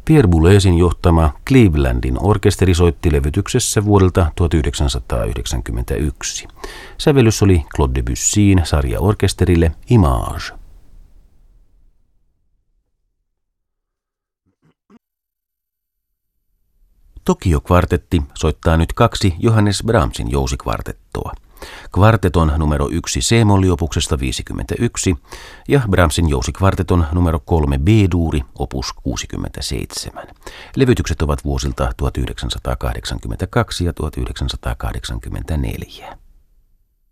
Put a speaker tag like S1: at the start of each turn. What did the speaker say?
S1: Pierre Boulezin johtama Clevelandin orkesteri soitti levytyksessä vuodelta 1991. Sävellys oli Claude Debussyn sarjaorkesterille Image. Tokio-kvartetti soittaa nyt 2 Johannes Brahmsin jousikvartettoa. Kvarteton numero 1 C-molliopuksesta 51 ja Brahmsin jousikvarteton numero 3 B-duuri opus 67. Levytykset ovat vuosilta 1982 ja 1984.